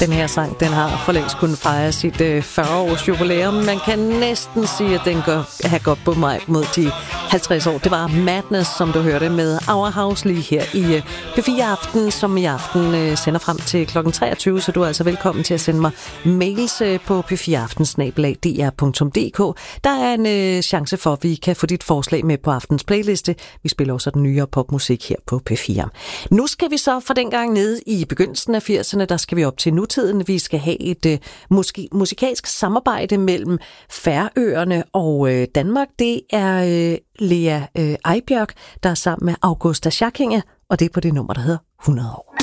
Den her sang, den har for længst kunnet fejre sit 40-års jubilæum. Man kan næsten sige, at den har gått på mig mod de 50 år. Det var Madness, som du hørte med Our House lige her i P4 Aften, som i aften sender frem til kl. 23. Så du er altså velkommen til at sende mig mails på p4aften@dr.dk. Der er en chance for, at vi kan få dit forslag med på aftens playliste. Vi spiller også den nyere popmusik her på P4. Nu skal vi så fra dengang nede i begyndelsen af 80'erne, der skal vi op til nutiden. Vi skal have et musikalsk samarbejde mellem Færøerne og Danmark. Det er Lea Ejbjørk, der er sammen med Augusta Schackinge, og det er på det nummer, der hedder 100 år.